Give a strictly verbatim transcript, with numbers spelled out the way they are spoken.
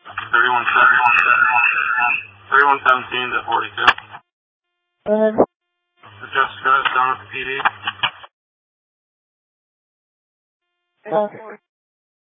thirty-one seventeen to forty-two. Go ahead. Jessica, down at the P D. Uh,